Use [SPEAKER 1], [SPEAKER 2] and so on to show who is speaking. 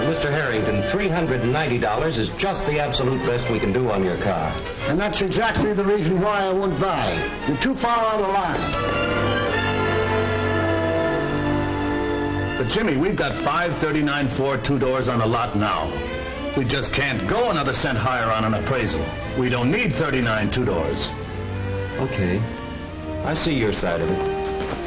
[SPEAKER 1] Mr. Harrington, $390 is just the absolute best we can do on your car.
[SPEAKER 2] And that's exactly the reason why I won't buy. You're too far out of line.
[SPEAKER 3] But, Jimmy, we've got 539 Ford 2-doors on the lot now. We just can't go another cent higher on an appraisal. We don't need 39 2-doors.
[SPEAKER 1] Okay. I see your side of it.